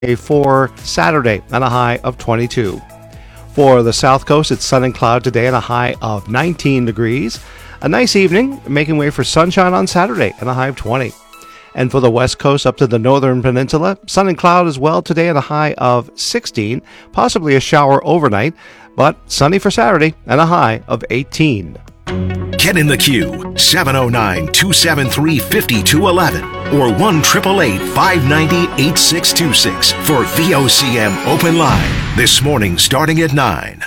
for Saturday and a high of 22. For the South Coast, it's sun and cloud today and a high of 19 degrees. A nice evening, making way for sunshine on Saturday and a high of 20. And for the West Coast up to the Northern Peninsula, sun and cloud as well today and a high of 16, possibly a shower overnight, but sunny for Saturday and a high of 18. Get in the queue, 709-273-5211 or 1-888-590-8626 for VOCM Open Line. This morning starting at 9.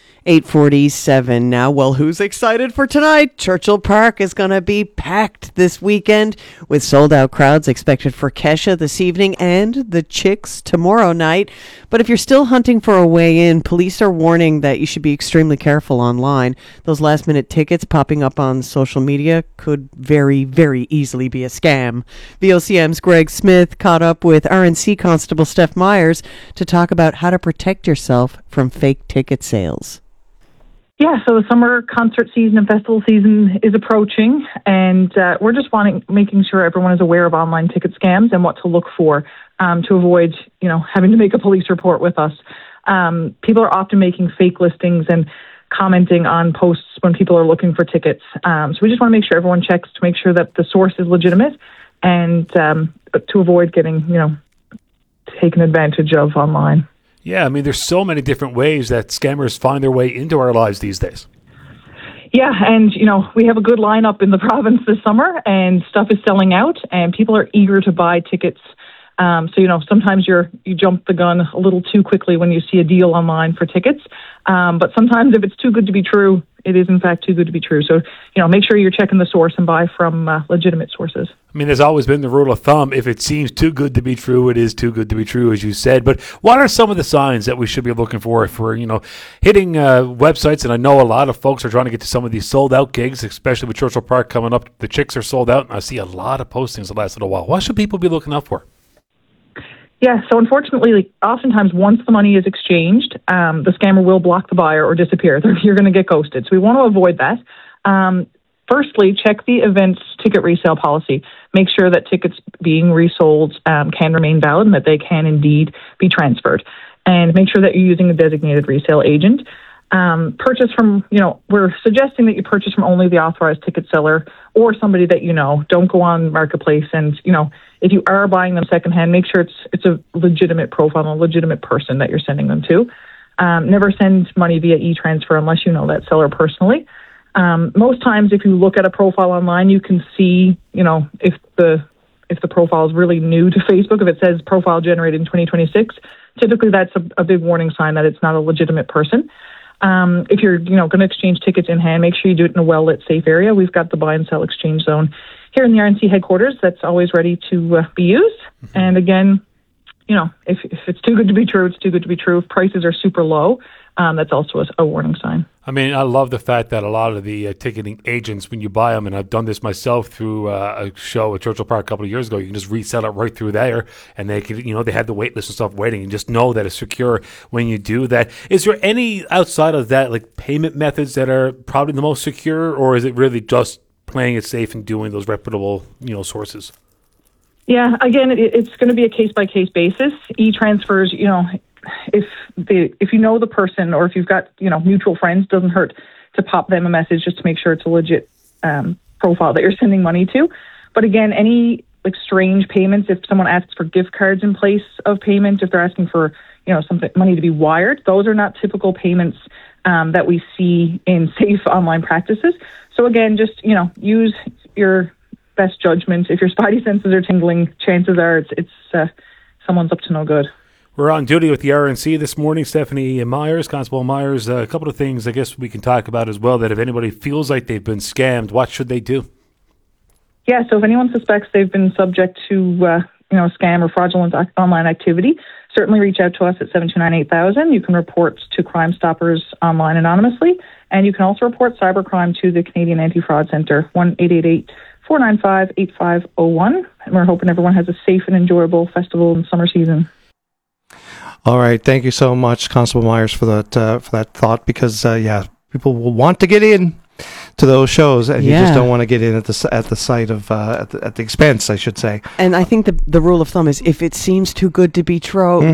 8:47 now. Well, who's excited for tonight? Churchill Park is going to be packed this weekend with sold-out crowds expected for Kesha this evening and the Chicks tomorrow night. But if you're still hunting for a way in, police are warning that you should be extremely careful online. Those last-minute tickets popping up on social media could very, very easily be a scam. VOCM's Greg Smith caught up with RNC Constable Steph Myers to talk about how to protect yourself from fake ticket sales. Yeah, so the summer concert season and festival season is approaching, and we're just making sure everyone is aware of online ticket scams and what to look for to avoid, having to make a police report with us. People are often making fake listings and commenting on posts when people are looking for tickets. So we just want to make sure everyone checks to make sure that the source is legitimate and to avoid getting, taken advantage of online. Yeah, I mean, there's so many different ways that scammers find their way into our lives these days. Yeah, and, we have a good lineup in the province this summer, and stuff is selling out, and people are eager to buy tickets. So, sometimes you jump the gun a little too quickly when you see a deal online for tickets. But sometimes if it's too good to be true, it is in fact too good to be true. So, make sure you're checking the source and buy from legitimate sources. I mean, there's always been the rule of thumb. If it seems too good to be true, it is too good to be true, as you said. But what are some of the signs that we should be looking for if we're, hitting websites? And I know a lot of folks are trying to get to some of these sold-out gigs, especially with Churchill Park coming up. The Chicks are sold out, and I see a lot of postings the last little while. What should people be looking out for? Yeah, so unfortunately, oftentimes once the money is exchanged, the scammer will block the buyer or disappear. You're going to get ghosted. So we want to avoid that. Firstly, check the event's ticket resale policy. Make sure that tickets being resold can remain valid and that they can indeed be transferred. And make sure that you're using a designated resale agent. Purchase from, we're suggesting that you purchase from only the authorized ticket seller or somebody that you know. Don't go on Marketplace and, if you are buying them secondhand, make sure it's a legitimate profile, a legitimate person that you're sending them to. Never send money via e-transfer unless you know that seller personally. Most times, if you look at a profile online, you can see, if the profile is really new to Facebook. If it says profile generated in 2026, typically that's a big warning sign that it's not a legitimate person. If you're, going to exchange tickets in hand, make sure you do it in a well-lit, safe area. We've got the buy and sell exchange zone here in the RNC headquarters that's always ready to be used. Mm-hmm. And again, if it's too good to be true, it's too good to be true. If prices are super low, that's also a warning sign. I mean, I love the fact that a lot of the ticketing agents, when you buy them, and I've done this myself through a show at Churchill Park a couple of years ago, you can just resell it right through there, and they can, they have the wait list and stuff waiting, and just know that it's secure when you do that. Is there any outside of that, like payment methods that are probably the most secure, or is it really just playing it safe and doing those reputable, sources? Yeah, again, it's going to be a case-by-case basis. E-transfers, if you know the person or if you've got, mutual friends, doesn't hurt to pop them a message just to make sure it's a legit profile that you're sending money to. But again, any strange payments, if someone asks for gift cards in place of payment, if they're asking for, something money to be wired, those are not typical payments that we see in safe online practices. So again, just, use your best judgment. If your spidey senses are tingling, chances are it's someone's up to no good. We're on duty with the RNC this morning. Stephanie Myers, Constable Myers, a couple of things I guess we can talk about as well, that if anybody feels like they've been scammed, what should they do? Yeah, so if anyone suspects they've been subject to scam or fraudulent online activity, certainly reach out to us at 729-8000. You can report to Crime Stoppers online anonymously, and you can also report cybercrime to the Canadian Anti-Fraud Centre, 1-888-495-8501. And we're hoping everyone has a safe and enjoyable festival and summer season. All right, thank you so much, Constable Myers, for that thought. Because people will want to get in, to those shows, and you Yeah. just don't want to get in at the site of at the expense, I should say. And I think the rule of thumb is if it seems too good to be true,